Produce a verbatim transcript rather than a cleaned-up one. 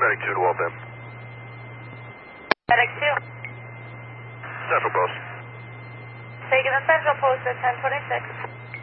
Medic two to Waltham. Medic two. Central Post. Taking the Central Post at ten twenty-six.